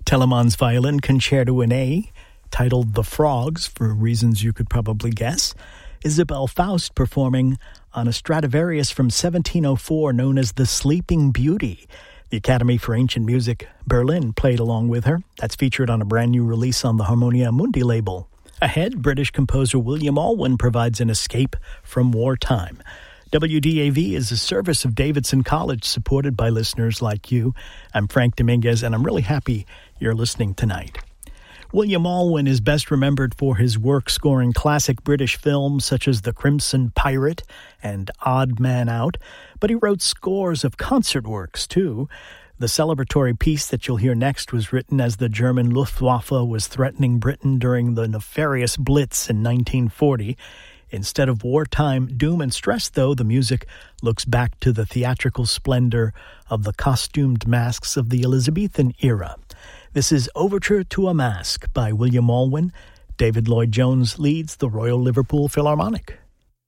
Telemann's Violin Concerto in A, titled The Frogs, for reasons you could probably guess. Isabel Faust performing on a Stradivarius from 1704 known as the Sleeping Beauty. The Academy for Ancient Music, Berlin, played along with her. That's featured on a brand new release on the Harmonia Mundi label. Ahead, British composer William Alwyn provides an escape from wartime. WDAV is a service of Davidson College supported by listeners like you. I'm Frank Dominguez, and I'm really happy you're listening tonight. William Alwyn is best remembered for his work scoring classic British films such as The Crimson Pirate and Odd Man Out, but he wrote scores of concert works, too. The celebratory piece that you'll hear next was written as the German Luftwaffe was threatening Britain during the nefarious Blitz in 1940. Instead of wartime doom and stress, though, the music looks back to the theatrical splendor of the costumed masks of the Elizabethan era. This is Overture to a Mask by William Alwyn. David Lloyd-Jones leads the Royal Liverpool Philharmonic.